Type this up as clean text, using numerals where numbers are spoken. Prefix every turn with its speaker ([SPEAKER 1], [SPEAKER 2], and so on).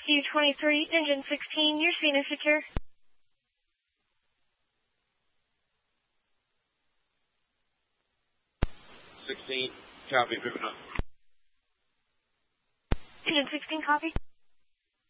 [SPEAKER 1] U-23, engine 16, your scene is secure.
[SPEAKER 2] 16, copy, moving up.
[SPEAKER 1] Engine 16, copy.